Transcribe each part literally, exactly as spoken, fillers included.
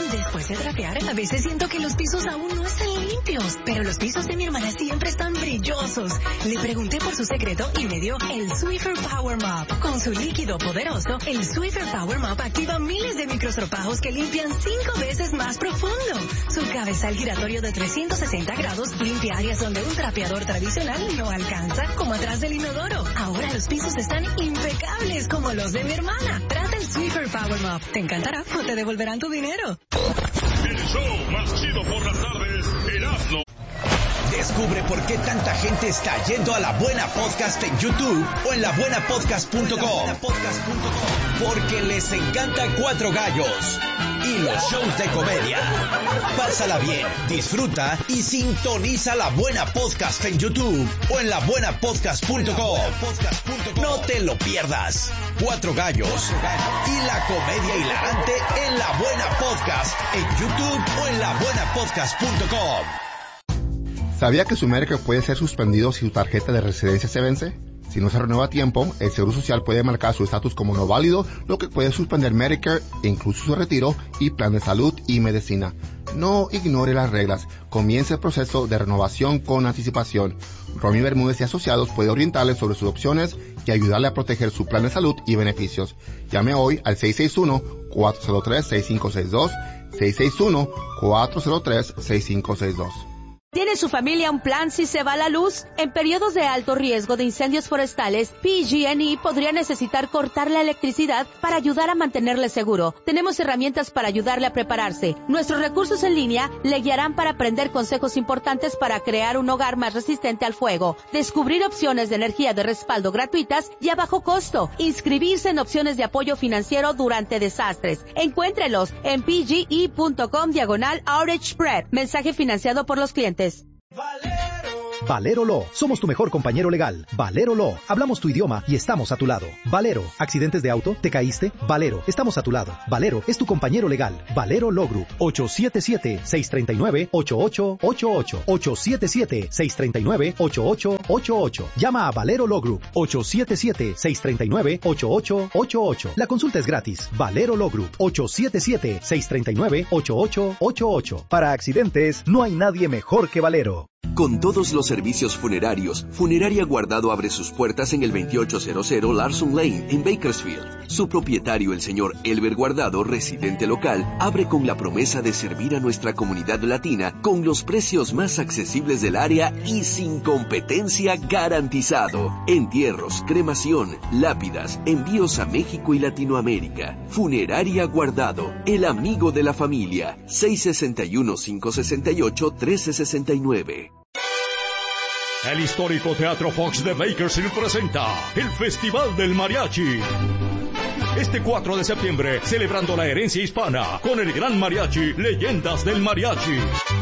Después de trapear, a veces siento que los pisos aún no están limpios, pero los pisos de mi hermana siempre están brillosos. Le pregunté por su secreto y me dio el Swiffer Power Mop. Con su líquido poderoso, el Swiffer Power Mop activa miles de microstropajos que limpian cinco veces más profundo. Su cabezal giratorio de trescientos sesenta grados limpia áreas donde un trapeador tradicional no alcanza, como atrás del inodoro. Ahora los pisos están impecables como los de mi hermana. Trata el Swiffer Power Mop. Te encantará o te devolverán tu dinero. El show más chido por las tardes, Erasmo. Descubre por qué tanta gente está yendo a La Buena Podcast en YouTube o en la buena podcast punto com. Porque les encanta Cuatro Gallos y los shows de comedia. Pásala bien, disfruta y sintoniza La Buena Podcast en YouTube o en la buena podcast punto com. No te lo pierdas. Cuatro Gallos y la comedia hilarante en La Buena Podcast en YouTube o en la buena podcast punto com. ¿Sabía que su Medicare puede ser suspendido si su tarjeta de residencia se vence? Si no se renueva a tiempo, el Seguro Social puede marcar su estatus como no válido, lo que puede suspender Medicare, incluso su retiro y plan de salud y medicina. No ignore las reglas. Comience el proceso de renovación con anticipación. Romy Bermúdez y Asociados puede orientarle sobre sus opciones y ayudarle a proteger su plan de salud y beneficios. Llame hoy al seis seis uno, cuatro cero tres, seis cinco seis dos, seis seis uno, cuatro cero tres, seis cinco seis dos. ¿Tiene su familia un plan si se va la luz? En periodos de alto riesgo de incendios forestales, P G and E podría necesitar cortar la electricidad para ayudar a mantenerle seguro. Tenemos herramientas para ayudarle a prepararse. Nuestros recursos en línea le guiarán para aprender consejos importantes para crear un hogar más resistente al fuego, descubrir opciones de energía de respaldo gratuitas y a bajo costo, inscribirse en opciones de apoyo financiero durante desastres. Encuéntrelos en pge.com diagonal outage prep. Mensaje financiado por los clientes. Valero Law. Somos tu mejor compañero legal. Valero Law. Hablamos tu idioma y estamos a tu lado. Valero. ¿Accidentes de auto? ¿Te caíste? Valero. Estamos a tu lado. Valero es tu compañero legal. Valero Law Group. ocho siete siete, seis tres nueve, ocho ocho ocho ocho. ocho siete siete, seis tres nueve, ocho ocho ocho ocho. Llama a Valero Law Group. ocho siete siete, seis tres nueve, ocho ocho ocho ocho. La consulta es gratis. Valero Law Group. ocho siete siete, seis tres nueve, ocho ocho ocho ocho. Para accidentes, no hay nadie mejor que Valero. Con todos los servicios funerarios, Funeraria Guardado abre sus puertas en el veintiocho cero cero Larson Lane, en Bakersfield. Su propietario, el señor Elber Guardado, residente local, abre con la promesa de servir a nuestra comunidad latina con los precios más accesibles del área y sin competencia garantizado. Entierros, cremación, lápidas, envíos a México y Latinoamérica. Funeraria Guardado, el amigo de la familia. seis seis uno, cinco seis ocho, uno tres seis nueve. El histórico Teatro Fox de Bakersfield presenta el Festival del Mariachi. Este cuatro de septiembre, celebrando la herencia hispana con el gran mariachi Leyendas del Mariachi.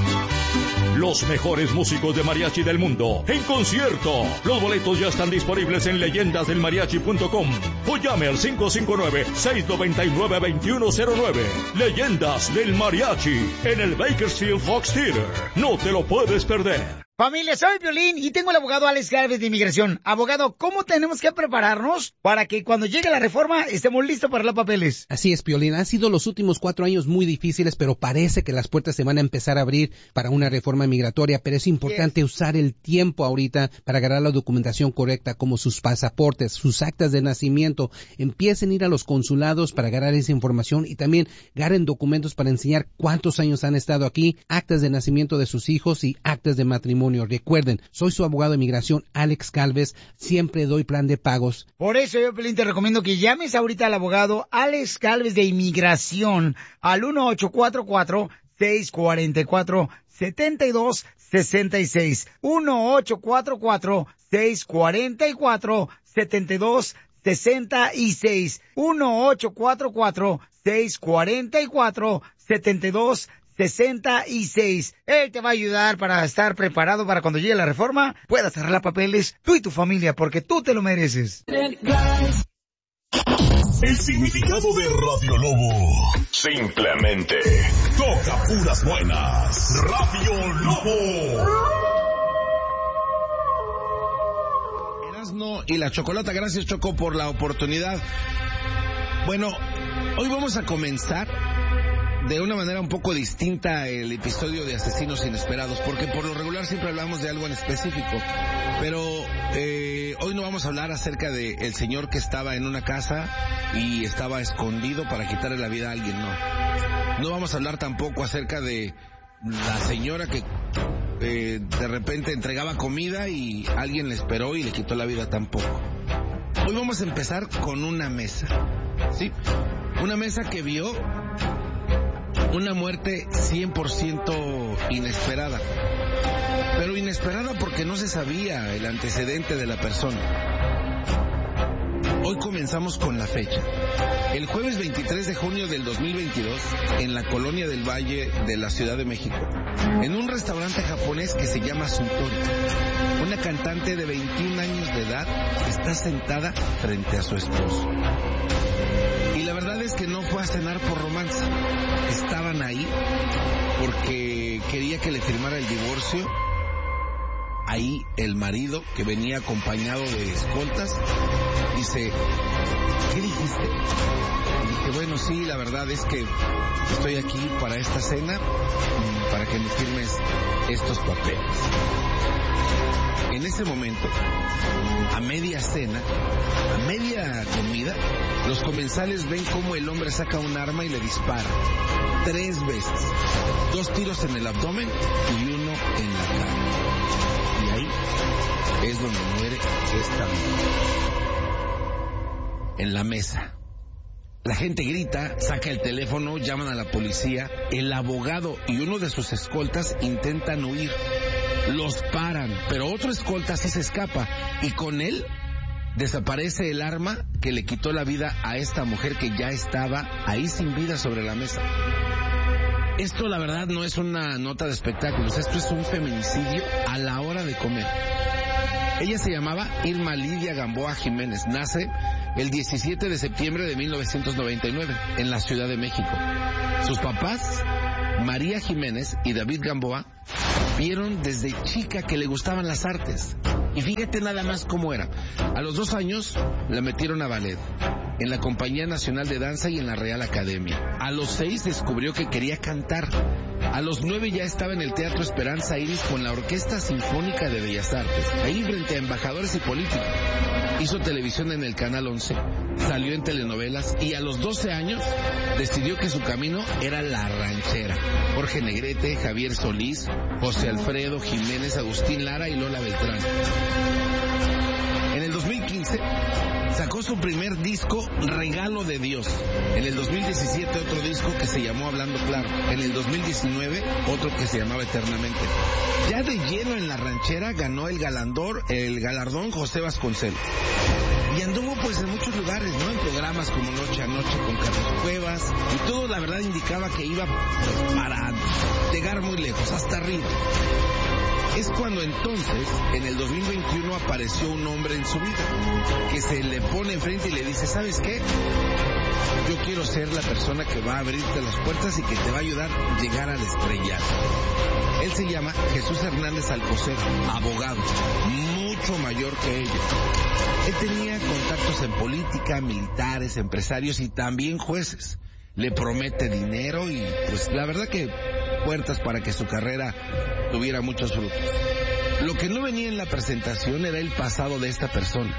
Los mejores músicos de mariachi del mundo en concierto. Los boletos ya están disponibles en leyendas del mariachi punto com o llame al cinco cinco nueve, seis nueve nueve, dos uno cero nueve. Leyendas del Mariachi en el Bakersfield Fox Theater. No te lo puedes perder. Familia, soy Piolín y tengo el abogado Alex Gálvez de Inmigración. Abogado, ¿cómo tenemos que prepararnos para que cuando llegue la reforma estemos listos para los papeles? Así es, Piolín. Han sido los últimos cuatro años muy difíciles, pero parece que las puertas se van a empezar a abrir para una reforma migratoria. Pero es importante yes. usar el tiempo ahorita para agarrar la documentación correcta, como sus pasaportes, sus actas de nacimiento. Empiecen a ir a los consulados para agarrar esa información y también agarren documentos para enseñar cuántos años han estado aquí, actas de nacimiento de sus hijos y actas de matrimonio. Recuerden, soy su abogado de inmigración, Alex Gálvez. Siempre doy plan de pagos. Por eso yo, Pelín, te recomiendo que llames ahorita al abogado Alex Gálvez de Inmigración al uno ocho cuatro cuatro, seis cuatro cuatro, siete dos seis seis. uno ocho cuatro cuatro, seis cuatro cuatro, siete dos seis seis. uno ocho cuatro cuatro, seis cuatro cuatro, siete dos sesenta y seis. Él te va a ayudar para estar preparado para cuando llegue la reforma, puedas arreglar papeles, tú y tu familia, porque tú te lo mereces. El significado de Radio Lobo. Simplemente toca puras buenas. Radio Lobo. Erasmo y la Chocolata, gracias Choco por la oportunidad. Bueno, hoy vamos a comenzar de una manera un poco distinta el episodio de Asesinos Inesperados, porque por lo regular siempre hablamos de algo en específico, pero eh, hoy no vamos a hablar acerca de el señor que estaba en una casa y estaba escondido para quitarle la vida a alguien, no. No vamos a hablar tampoco acerca de la señora que eh, de repente entregaba comida y alguien le esperó y le quitó la vida, tampoco. Hoy vamos a empezar con una mesa, ¿sí? Una mesa que vio una muerte cien por ciento inesperada. Pero inesperada porque no se sabía el antecedente de la persona. Hoy comenzamos con la fecha. El jueves veintitrés de junio del dos mil veintidós, en la Colonia del Valle de la Ciudad de México, en un restaurante japonés que se llama Suntory, una cantante de veintiún años de edad está sentada frente a su esposo. Y la verdad es que no fue a cenar por romance. Estaban ahí porque quería que le firmara el divorcio. Ahí el marido, que venía acompañado de escoltas, dice: ¿qué dijiste? Y dije: bueno, sí, la verdad es que estoy aquí para esta cena, para que me firmes estos papeles. En ese momento, a media cena, a media comida, los comensales ven cómo el hombre saca un arma y le dispara tres veces. Dos tiros en el abdomen y uno en la cara. Y ahí es donde muere esta mujer. En la mesa. La gente grita, saca el teléfono, llaman a la policía. El abogado y uno de sus escoltas intentan huir. Los paran, pero otro escolta sí se escapa y con él desaparece el arma que le quitó la vida a esta mujer que ya estaba ahí sin vida sobre la mesa. Esto la verdad no es una nota de espectáculos, esto es un feminicidio a la hora de comer. Ella se llamaba Irma Lidia Gamboa Jiménez, nace el diecisiete de septiembre de mil novecientos noventa y nueve en la Ciudad de México. Sus papás, María Jiménez y David Gamboa, vieron desde chica que le gustaban las artes. Y fíjate nada más cómo era. A los dos años la metieron a ballet, en la Compañía Nacional de Danza y en la Real Academia. A los seis descubrió que quería cantar. A los nueve ya estaba en el Teatro Esperanza Iris con la Orquesta Sinfónica de Bellas Artes, ahí frente a embajadores y políticos. Hizo televisión en el Canal once, salió en telenovelas y a los doce años decidió que su camino era la ranchera. Jorge Negrete, Javier Solís, José Alfredo Jiménez, Agustín Lara y Lola Beltrán. En el dos mil quince sacó su primer disco, Regalo de Dios. En el dos mil diecisiete otro disco que se llamó Hablando Claro. En el dos mil diecinueve otro que se llamaba Eternamente. Ya de lleno en la ranchera ganó el galardón, el galardón José Vasconcelos. Y anduvo pues en muchos lugares, ¿no? En programas como Noche a Noche con Carlos Cuevas. Y todo la verdad indicaba que iba pues, para llegar muy lejos, hasta arriba. Es cuando entonces, en el dos mil veintiuno, apareció un hombre en su vida que se le pone enfrente y le dice: ¿sabes qué? Yo quiero ser la persona que va a abrirte las puertas y que te va a ayudar a llegar al estrellato. Él se llama Jesús Hernández Alcocer, abogado, mucho mayor que ella. Él tenía contactos en política, militares, empresarios y también jueces. Le promete dinero y pues la verdad que puertas para que su carrera tuviera muchos frutos. Lo que no venía en la presentación era el pasado de esta persona.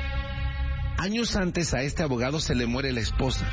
Años antes a este abogado se le muere la esposa.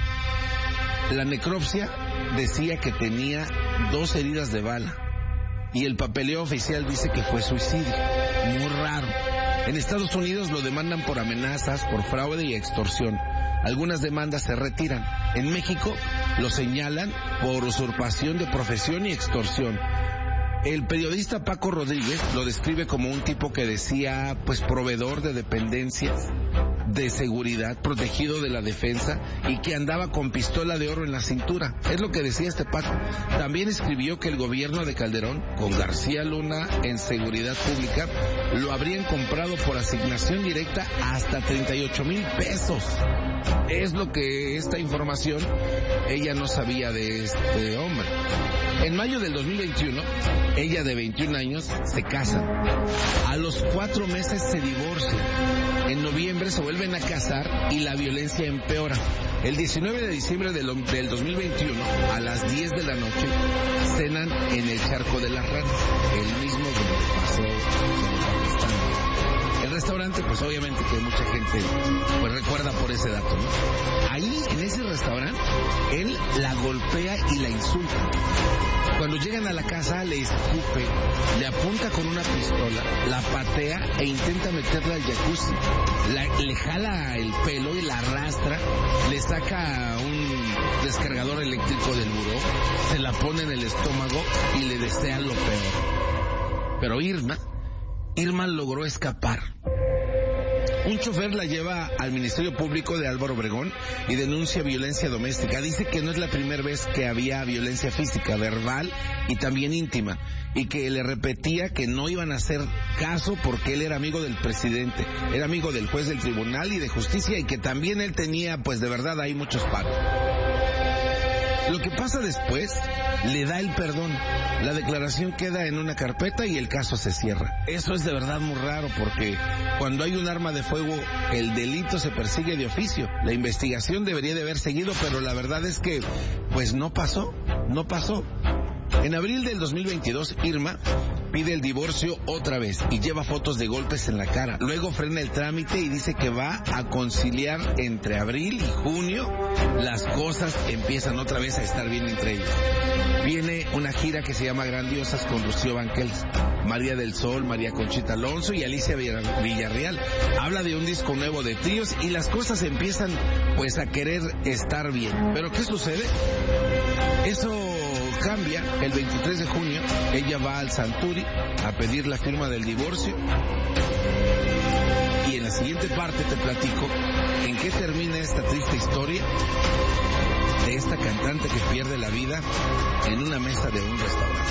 La necropsia decía que tenía dos heridas de bala y el papeleo oficial dice que fue suicidio. Muy raro. En Estados Unidos lo demandan por amenazas, por fraude y extorsión. Algunas demandas se retiran. En México lo señalan por usurpación de profesión y extorsión. El periodista Paco Rodríguez lo describe como un tipo que decía, pues, proveedor de dependencias de seguridad, protegido de la defensa y que andaba con pistola de oro en la cintura. Es lo que decía este Paco. También escribió que el gobierno de Calderón, con García Luna en seguridad pública, lo habrían comprado por asignación directa hasta treinta y ocho mil pesos. Es lo que esta información ella no sabía de este hombre. En mayo del dos mil veintiuno, ella de veintiún años se casa. A los cuatro meses se divorcia. En noviembre se vuelven a casar y la violencia empeora. El diecinueve de diciembre del, del dos mil veintiuno, a las diez de la noche, cenan en el Charco de las Ranas, el mismo donde pasó el restaurante, pues obviamente que mucha gente pues recuerda por ese dato, ¿no? Ahí, en ese restaurante, él la golpea y la insulta. Cuando llegan a la casa, le escupe, le apunta con una pistola, la patea e intenta meterla al jacuzzi. La, le jala el pelo y la arrastra, le saca un descargador eléctrico del buró, se la pone en el estómago y le desea lo peor. Pero Irma, Irma logró escapar. Un chofer la lleva al Ministerio Público de Álvaro Obregón y denuncia violencia doméstica. Dice que no es la primera vez que había violencia física, verbal y también íntima, y que le repetía que no iban a hacer caso porque él era amigo del presidente, era amigo del juez del tribunal y de justicia, y que también él tenía, pues de verdad, ahí muchos pagos. Lo que pasa después, le da el perdón. La declaración queda en una carpeta y el caso se cierra. Eso es de verdad muy raro, porque cuando hay un arma de fuego, el delito se persigue de oficio. La investigación debería de haber seguido, pero la verdad es que, pues no pasó, no pasó. En abril del dos mil veintidós, Irma pide el divorcio otra vez y lleva fotos de golpes en la cara. Luego frena el trámite y dice que va a conciliar entre abril y junio. Las cosas empiezan otra vez a estar bien entre ellos. Viene una gira que se llama Grandiosas con Rocío Banquels, María del Sol, María Conchita Alonso y Alicia Villarreal. Habla de un disco nuevo de tríos y las cosas empiezan pues a querer estar bien. ¿Pero qué sucede? Eso cambia. El veintitrés de junio ella va al Santuri a pedir la firma del divorcio, y en la siguiente parte te platico en qué termina esta triste historia de esta cantante que pierde la vida en una mesa de un restaurante.